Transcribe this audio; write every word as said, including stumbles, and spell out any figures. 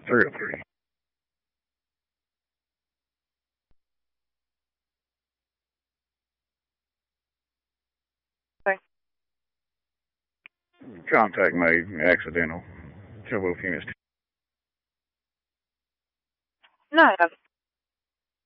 three oh three. Okay. Contact made, accidental. Show both units. No,